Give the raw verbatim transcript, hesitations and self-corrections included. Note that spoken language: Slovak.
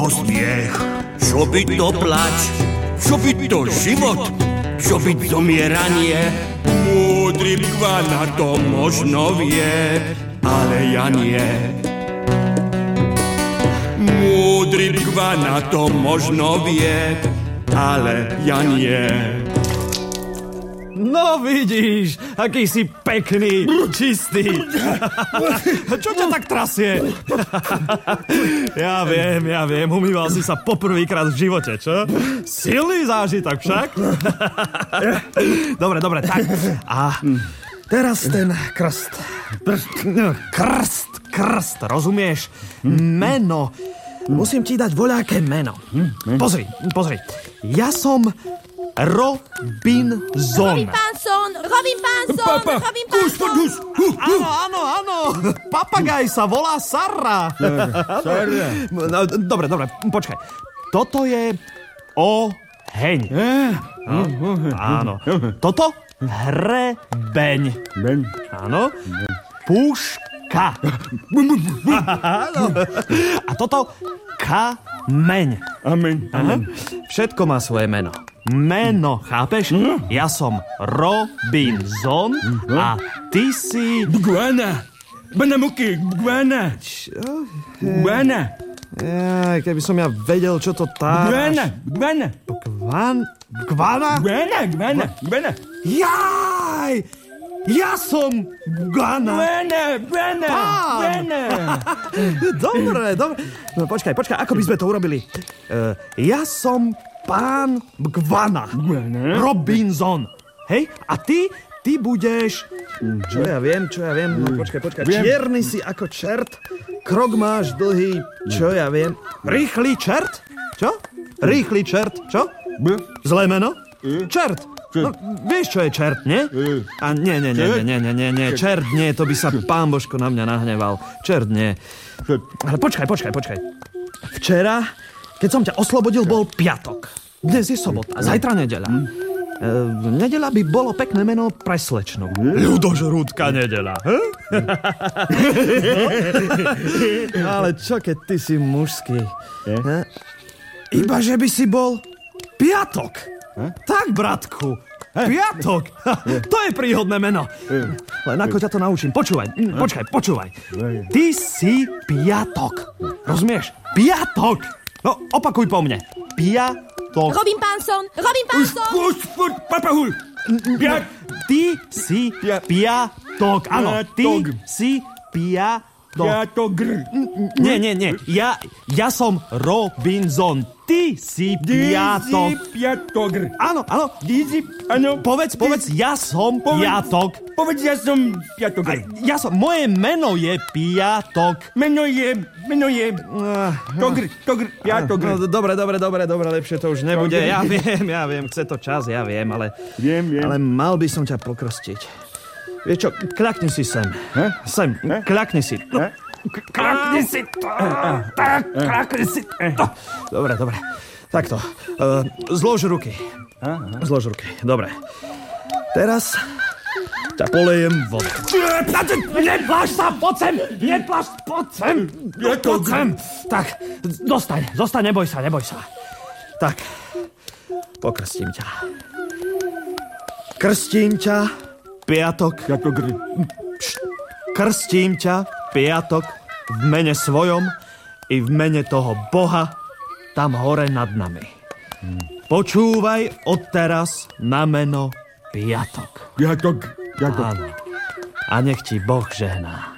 to smiech? Čo by to plač? Čo by to život? Čo by zomieranie? Múdry Bgvana to možno vie, ale ja nie. Múdry Bgvana to možno vie, ale ja nie. No vidíš, aký si pekný, čistý. Čo ťa tak trasie? Ja viem, ja viem, umýval si sa poprvýkrát v živote, čo? Silný zážitok však. Dobre, dobre, tak. A teraz ten krst. Krst, krst, rozumieš? Meno. Musím ti dať voľaké meno. Pozri, pozri. Ja som Robinson. Robin Panson, Robin Panson, Papa, Robin Panson. Áno, áno, áno. Papagaj sa volá Sarra. Sarra. No, dobre, dobre, počkaj. Toto je oheň. No, áno. Toto hrebeň. Áno. Púška. Áno. A toto kameň. Amen. Aha. Všetko má svoje meno. Meno, chápeš? Ja som Robinson a ty si... Bgvana. Banamuky, Bgvana. Čo? Bgvana. Jaj, keby som ja vedel, čo to tá... Bgvana, Bgvana. Bgvan... Bgvana? Bgvana, Bgvana, Bgvana. Jaj! Ja som Bgvana. Bgvana, Bgvana, Bgvana. Dobre, dobre. No počkaj, počkaj, ako by sme to urobili? Uh, ja som pán Bgvana. Bgvana. Robinson. Hej? A ty, ty budeš... Čo ja viem, čo ja viem? No počkaj, počkaj. Viem. Čierny si ako čert. Krok máš dlhý, čo ja viem. Rýchly čert? Čo? Rýchly čert, čo? Zlé meno? Čert. No, vieš, čo je čert, nie? A nie, nie, nie, nie, nie, nie, nie, čert nie, to by sa pán Božko na mňa nahneval. Čert nie. Ale počkaj, počkaj, počkaj. Včera, keď som ťa oslobodil, bol piatok. Dnes je sobota, zajtra nedeľa. E, nedeľa by bolo pekné meno pre slečnu. Ľudožrúdka nedeľa. No, ale čo, keď ty si mužský? Ne? Iba, že by si bol piatok. Tak, bratku, piatok. To je príhodné meno. Len ako ťa to naučím. Počúvaj, počkaj, počúvaj. Ty si piatok. Rozumieš? Piatok. No, opakuj po mne. Piatok. Robin Panson, Robin Panson. Už, už, papahul. Piat. Ty si piatok. Áno, ty si piatok. Piatogr. Nie, nie, nie. Ja, ja som Robinson. Ty si piatok. Ty si piatogr. Áno, áno. Ty si, áno. Povedz, povedz, ja som Povedz. piatok. Povedz, ja som piatogr. Ja som, moje meno je piatok. Meno je, meno je... Togr, togr, piatogr. No, dobre, dobre, dobre, dobre, lepšie to už nebude. Ja viem, ja viem, chce to čas, ja viem, ale... Viem, viem. Ale mal by som ťa pokrstiť. Vieš čo, kľakni si sem. He? Sem, He? kľakni si. He? Kľakni si to. Tak, kľakni si to. Dobre, dobre. Takto. Uh, zlož ruky. Zlož ruky, dobre. Teraz ťa polejem vodu. Nepláš sa, poď sem! Nepláš, poď sem! Poď sem! Tak, dostaň, dostaň, neboj sa, neboj sa. Tak, pokrstím ťa. Krstím ťa, piatok. Piatogr. Krstím ťa, piatok, v mene svojom i v mene toho Boha tam hore nad nami. Počúvaj odteraz na meno Piatok. Piatok. Piatok. Áno. A nech ti Boh žehná.